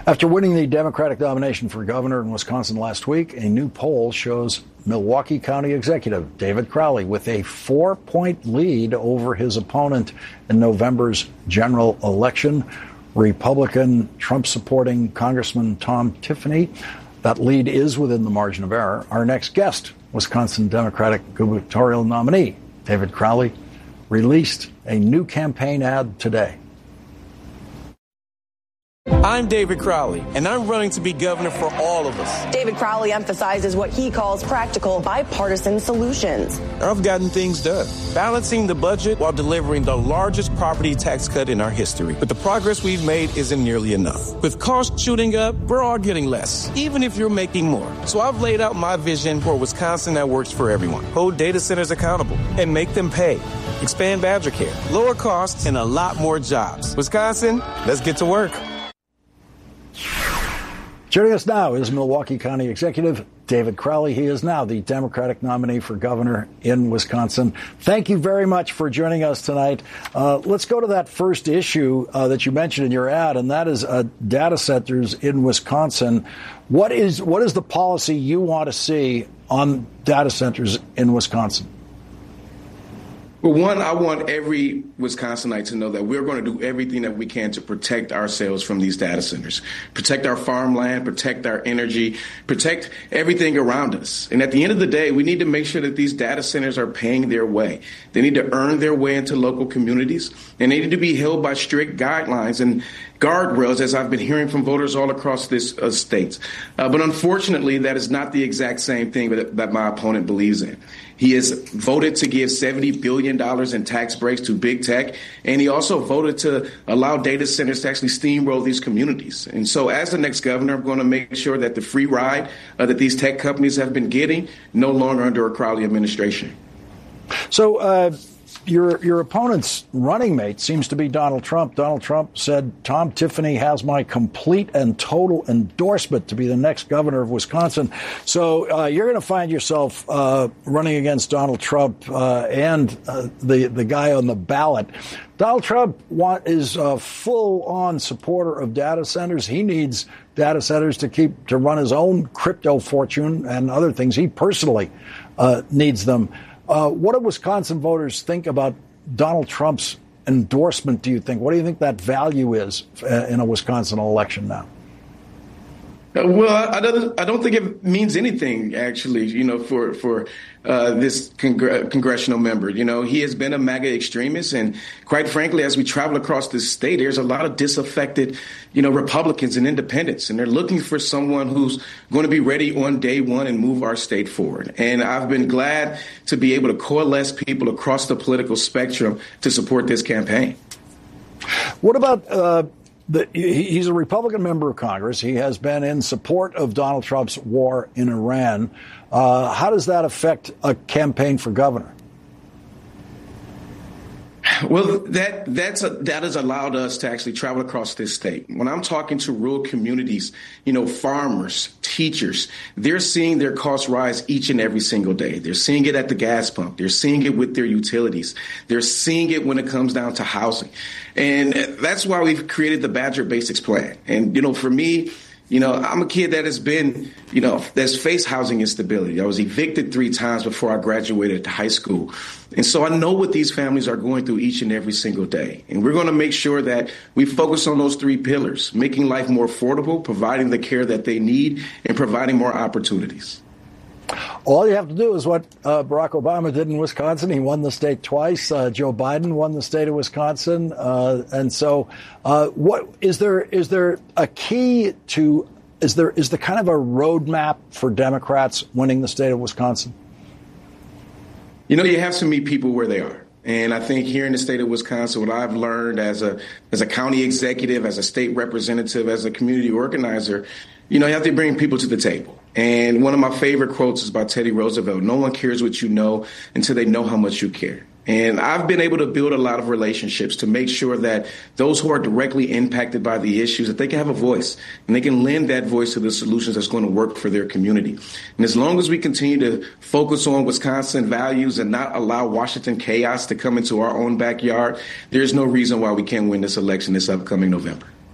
After winning the Democratic nomination for governor in Wisconsin last week, a new poll shows Milwaukee County Executive David Crowley with a 4-point lead over his opponent in November's general election, Republican Trump-supporting Congressman Tom Tiffany. That lead is within the margin of error. Our next guest, Wisconsin Democratic gubernatorial nominee David Crowley, released a new campaign ad today. I'm David Crowley, and I'm running to be governor for all of us. David Crowley emphasizes what he calls practical, bipartisan solutions. I've gotten things done, balancing the budget while delivering the largest property tax cut in our history. But the progress we've made isn't nearly enough. With costs shooting up, we're all getting less, even if you're making more. So I've laid out my vision for a Wisconsin that works for everyone. Hold data centers accountable and make them pay. Expand Badger Care, lower costs, and a lot more jobs. Wisconsin, let's get to work. Joining us now is Milwaukee County Executive David Crowley. He is now the Democratic nominee for governor in Wisconsin. Thank you very much for joining us tonight. Let's go to that first issue that you mentioned in your ad, and that is data centers in Wisconsin. What is the policy you want to see on data centers in Wisconsin? Well, one, I want every Wisconsinite to know that we're going to do everything that we can to protect ourselves from these data centers, protect our farmland, protect our energy, protect everything around us. And at the end of the day, we need to make sure that these data centers are paying their way. They need to earn their way into local communities, and they need to be held by strict guidelines and guardrails, as I've been hearing from voters all across this state. But unfortunately, that is not the exact same thing that my opponent believes in. He has voted to give $70 billion in tax breaks to big tech, and he also voted to allow data centers to actually steamroll these communities. And so as the next governor, I'm going to make sure that the free ride that these tech companies have been getting no longer under a Crowley administration. So your opponent's running mate seems to be Donald Trump. Donald Trump said, Tom Tiffany has my complete and total endorsement to be the next governor of Wisconsin. So you're going to find yourself running against Donald Trump and the guy on the ballot. Donald Trump is a full-on supporter of data centers. He needs data centers to run his own crypto fortune and other things. He personally needs them. What do Wisconsin voters think about Donald Trump's endorsement, do you think? What do you think that value is in a Wisconsin election now? Well, I don't think it means anything, actually, for this congressional member. He has been a MAGA extremist. And quite frankly, as we travel across this state, there's a lot of disaffected, Republicans and independents. And they're looking for someone who's going to be ready on day one and move our state forward. And I've been glad to be able to coalesce people across the political spectrum to support this campaign. What about he's a Republican member of Congress. He has been in support of Donald Trump's war in Iran. How does that affect a campaign for governor? Well, that has allowed us to actually travel across this state. When I'm talking to rural communities, farmers, teachers, they're seeing their costs rise each and every single day. They're seeing it at the gas pump. They're seeing it with their utilities. They're seeing it when it comes down to housing. And that's why we've created the Badger Basics Plan. And, for me, I'm a kid that has been, that's faced housing instability. I was evicted 3 times before I graduated high school. And so I know what these families are going through each and every single day. And we're going to make sure that we focus on those 3 pillars, making life more affordable, providing the care that they need, and providing more opportunities. All you have to do is what Barack Obama did in Wisconsin. He won the state twice. Joe Biden won the state of Wisconsin. And so what is there a key to is there kind of a roadmap for Democrats winning the state of Wisconsin? You have to meet people where they are. And I think here in the state of Wisconsin, what I've learned as a county executive, as a state representative, as a community organizer, you have to bring people to the table. And one of my favorite quotes is by Teddy Roosevelt. No one cares what you know until they know how much you care. And I've been able to build a lot of relationships to make sure that those who are directly impacted by the issues, that they can have a voice and they can lend that voice to the solutions that's going to work for their community. And as long as we continue to focus on Wisconsin values and not allow Washington chaos to come into our own backyard, there's no reason why we can't win this election this upcoming November.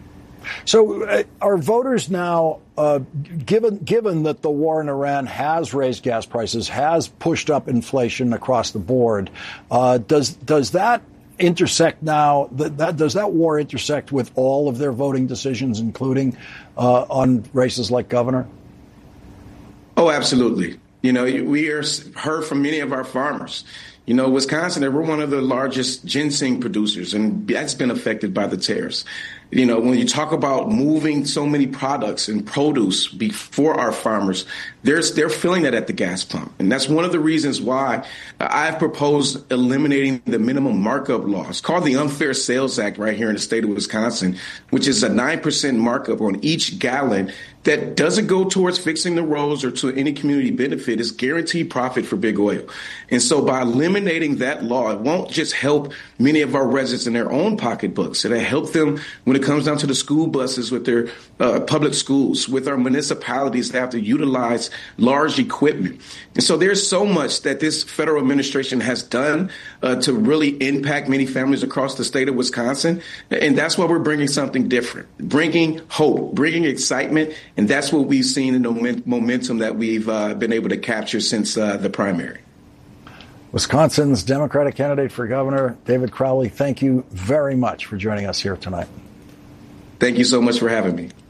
So are voters now, given that the war in Iran has raised gas prices, has pushed up inflation across the board, does that intersect now? Does that war intersect with all of their voting decisions, including on races like governor? Oh, absolutely. We heard from many of our farmers. Wisconsin, we're one of the largest ginseng producers, and that's been affected by the tariffs. When you talk about moving so many products and produce before our farmers, they're feeling that at the gas pump. And that's one of the reasons why I've proposed eliminating the minimum markup law. It's called the Unfair Sales Act right here in the state of Wisconsin, which is a 9% markup on each gallon that doesn't go towards fixing the roads or to any community benefit. It's guaranteed profit for big oil. And so by eliminating that law, it won't just help many of our residents in their own pocketbooks. It'll help them when it comes down to the school buses with their public schools, with our municipalities that have to utilize large equipment. And so there's so much that this federal administration has done to really impact many families across the state of Wisconsin. And that's why we're bringing something different, bringing hope, bringing excitement. And that's what we've seen in the momentum that we've been able to capture since the primary. Wisconsin's Democratic candidate for governor, David Crowley, thank you very much for joining us here tonight. Thank you so much for having me.